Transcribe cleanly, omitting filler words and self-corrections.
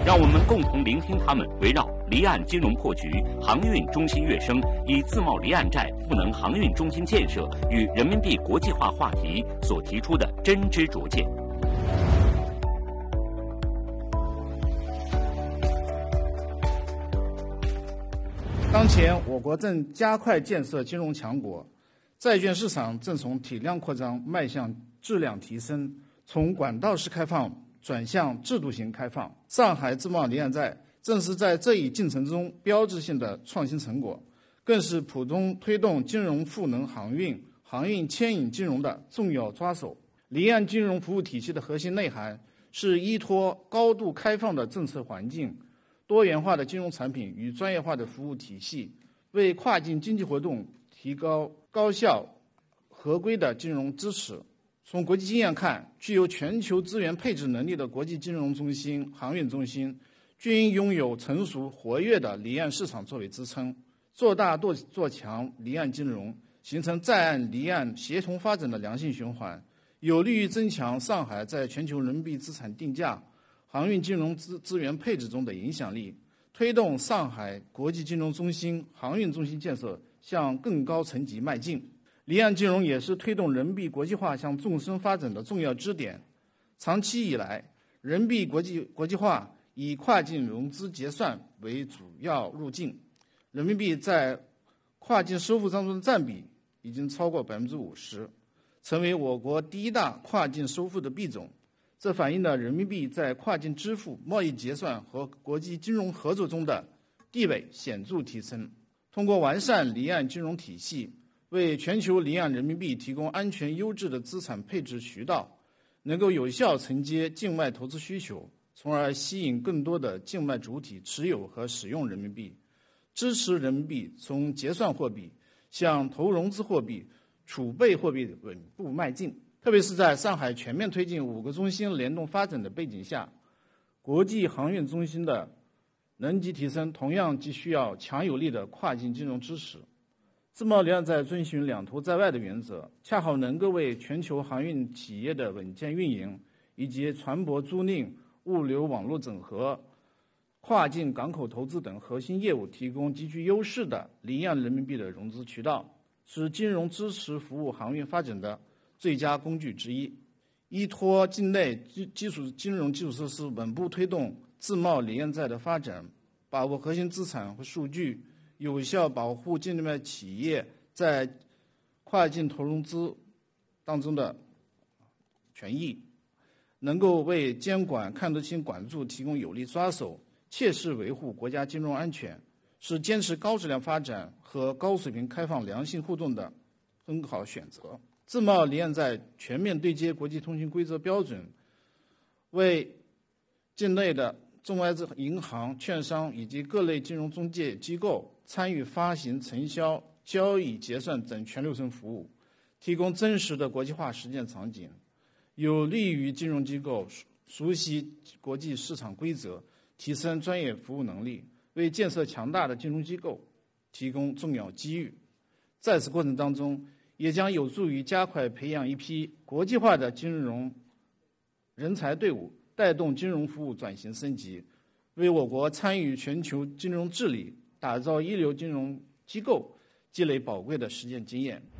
让我们共同聆听他们围绕离岸金融破局、航运中心跃升、以自贸离岸债赋能航运中心建设与人民币国际化话题所提出的真知灼见。 当前，我国正加快建设金融强国，债券市场正从体量扩张迈向质量提升，从管道式开放转向制度型开放。上海自贸离岸债正是在这一进程中标志性的创新成果，更是普通推动金融赋能航运、航运牵引金融的重要抓手。离岸金融服务体系的核心内涵是依托高度开放的政策环境、多元化的金融产品与专业化的服务体系，为跨境经济活动提高高效、合规的金融支持。从国际经验看，具有全球资源配置能力的国际金融中心、航运中心，均拥有成熟活跃的离岸市场作为支撑，做大做强离岸金融，形成在岸离岸协同发展的良性循环，有利于增强上海在全球人民币资产定价、航运金融资源配置中的影响力，推动上海国际金融中心、航运中心建设向更高层级迈进。离岸金融也是推动人民币国际化向纵深发展的重要支点。长期以来，人民币国际化以跨境融资结算为主要路径，人民币在跨境收付当中的占比已经超过50%，成为我国第一大跨境收付的币种。这反映了人民币在跨境支付、贸易结算和国际金融合作中的地位显著提升。通过完善离岸金融体系，为全球离岸人民币提供安全优质的资产配置渠道，能够有效承接境外投资需求，从而吸引更多的境外主体持有和使用人民币，支持人民币从结算货币向投融资货币、储备货币稳步迈进。特别是在上海全面推进5个中心联动发展的背景下，国际航运中心的能级提升同样既需要强有力的跨境金融支持。自贸离岸债遵循两头在外的原则，恰好能够为全球航运企业的稳健运营以及船舶租赁、物流网络整合、跨境港口投资等核心业务提供极具优势的离岸人民币的融资渠道，是金融支持服务航运发展的最佳工具之一。依托境内金融基础设施，稳步推动自贸离岸债的发展，把握核心资产和数据，有效保护境内企业在跨境投融资当中的权益，能够为监管看得清管住提供有力抓手，切实维护国家金融安全，是坚持高质量发展和高水平开放良性互动的很好选择。自贸离岸债全面对接国际通行规则标准，为境内的中外资银行、券商以及各类金融中介机构参与发行、承销、交易、结算等全流程服务，提供真实的国际化实践场景，有利于金融机构熟悉国际市场规则，提升专业服务能力，为建设强大的金融机构提供重要机遇。在此过程当中，也将有助于加快培养一批国际化的金融人才队伍，带动金融服务转型升级，为我国参与全球金融治理、打造一流金融机构积累宝贵的实践经验。